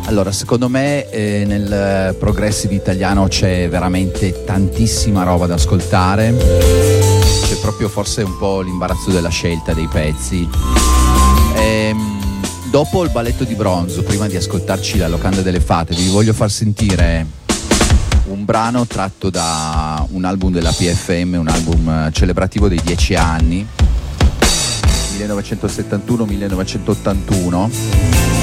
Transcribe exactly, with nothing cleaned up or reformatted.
Allora, secondo me eh, nel progressive italiano c'è veramente tantissima roba da ascoltare. C'è proprio forse un po' l'imbarazzo della scelta dei pezzi. Ehm, dopo il balletto di bronzo, prima di ascoltarci la locanda delle fate, vi voglio far sentire un brano tratto da un album della P F M, un album celebrativo dei dieci anni, millenovecentosettantuno millenovecentottantuno.